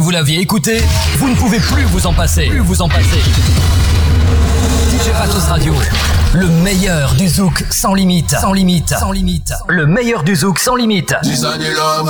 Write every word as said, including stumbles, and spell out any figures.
vous l'aviez écouté, vous ne pouvez plus vous en passer. Plus vous en passer. D J Patos Radio, le meilleur du zouk sans limite, sans limite, sans limite. Le meilleur du zouk sans limite.